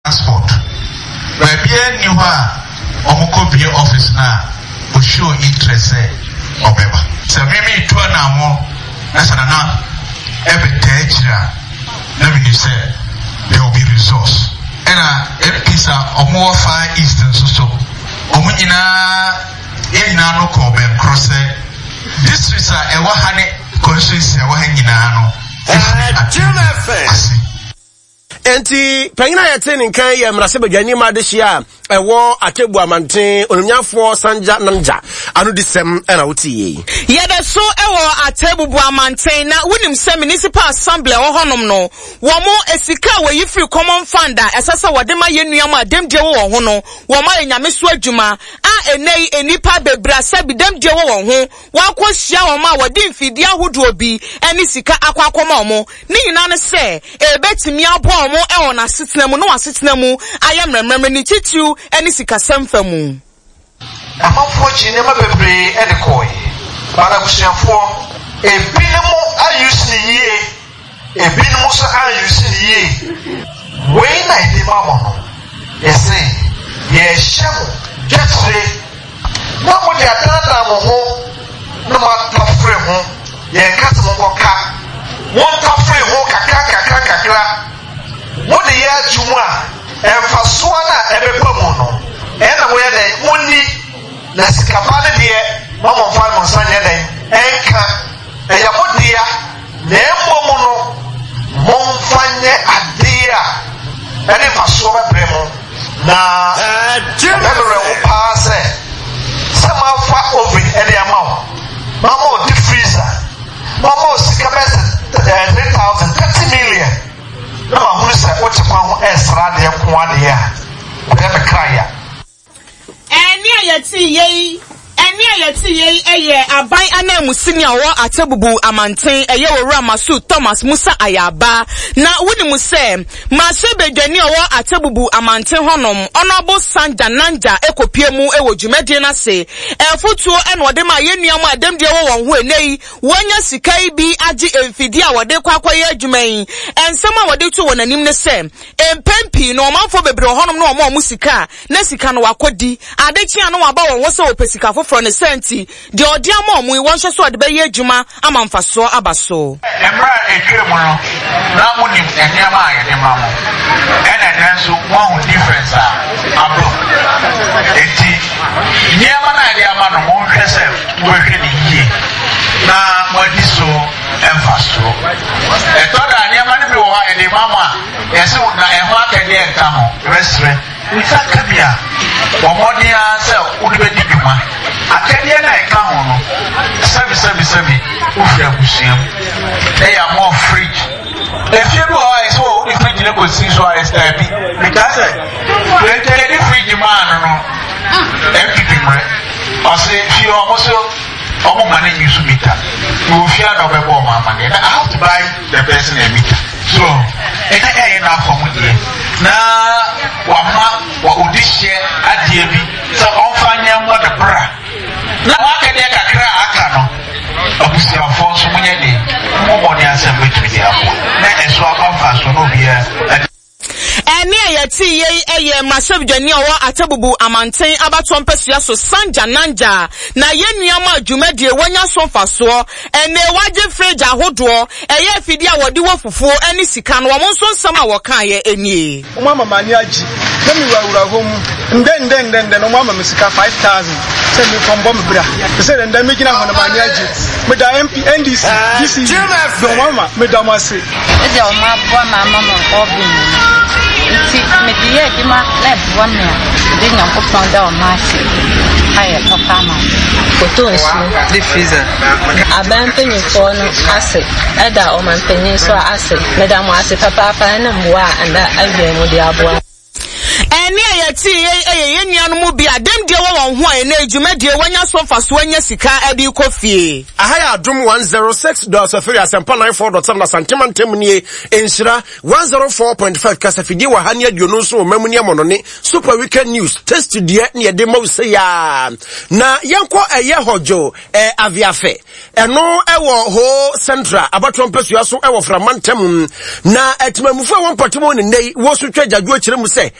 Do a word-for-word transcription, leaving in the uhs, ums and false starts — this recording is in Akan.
transport. But bien you are Omukobie office now will show interest or whatever. So maybe two and more that's an enough every day. Let me say there will be resource. And a piece of more far eastern so Omina in Nano Kobe cross districts are a wahane constituency a wahanginano. Enti pengina yete nkan ye mrasebe dwani ma de hia ewo atebu amanten onumnyafo Sanja Nanja anu disem na wotie ye be so ewo atebu bu amanten na wonim se municipal assembly wo honom no wo mo esika we yi free common fund a esasa wode ma yenuam adem de wo ho no wo ma enyame so adwuma a enei enipa bebra sabi dem de wo ho wo akohia wo ma wode mfidi ahodo bi eni sika akwakoma mo ni nyina ne se ebetimi abo mo e wona setena mu no asetena mu ayemremrem ni titiu eni sika semfa mu amafo chine mabebre e de koy para busiafo ebinimo ayusi yie ebinimo so ayusi yie we na ide mamo no ese ye shemo jetre na mo de atana mo ho no ma tofre ho ye nkase mo koka won tofre ho kakra kakra kakra wode ya juma emfasoa na ebepamu no ena wo ye den woni na sikapane de mama fa mo sanye den enka eya modia na emmo no momfanye adia ene fasoa bebremo na ebere wo paase sama fa oven ene amawo mama o deep freezer mama o sikapese three thousand thirty million no who say what you want extra de ko ade ya o de be kraya eni ayati ye eni ayati ye eye aban anamu senior wo atebubu amanten eye wo Ramasu Thomas Musa Ayaba na woni mu se masebe dwani wo atebubu amanten honom honorable Sanja Nanja ekopie mu ewo dwumade na se efotuo ene wode ma yenuam adem de wo won ho enei wonya sikai bi age emfidi a wode kwakwaye adwuman ensem a wode tu wonanim ne se empempi no manfo bebre honom no mo mu sika na sika no wakodi adechi anu waba won wo se opesika foforo ne senti de odi ama mu won hye so de be ye adwuma amamfaso abaso emra etwemu no na munim enyama ayede ma mo ena nanso one difference a abro enti nyama na ade ama no mo hwese wo hwe ne yie na modi so emfaso etoda nyama ne bi wo ha ede ma mo a yese na eho akade enka ho resre nitaka bia omodia se udibedi dwuma akade na enka ho no sabi sabi sabi ufia kusiam they are more fridge if you go I so if fridge no go see so I stay because when the fridge man no empty mre o say if you almost omo money use meter you fear no be bomb man I have to buy the person a meter so and I na for me na wa ma wa odihye adie bi so on fanya mo the bra na wa ka de kakra aka no abusia fo so munye de mo mo ni asem betumi de apo na eso abafa so no bia eni ayati ye eye masebdwani owo atebubu amanten abato mpesua so Sanja Nanja na yenuam adwumade wonya so mfaso ene waje fridge ahodo eye fidi a wode wo fufuo eni sika no wo nso nsam a woka ye enie mama mani agi na mi wawura hom nden nden nden nden mama me sika five thousand se mi kombo me bra se nden me gina hono mani agi me da M P N D C D C do mama me da mase e de o ma bo ma mama obin iti me die di ma na bo me de nyanko pon da o ma se aye papa ma foto nsu de freezer aban penyi fo no ase eda o man penyi so ase me da mo ase papa papa na mboa anda awie mu de aboa eni ayati eye yenuanu mu bia dem de wo won ho ene adwumade wonya so mfaso anya sika adi kofie ahaya adum one oh six dot three asempa ninety-four dot seven santimentem nie enhyira one oh four point five kasafidi wa hane aduonu so mamuni amonone super weekend news test die ne ye de mawse ya na yenko eye hojo eh aviafe eno ewo ho central abato mpesua so ewo framantem na etimamufu won patimo ne nei wo so twa jadwo kire mu se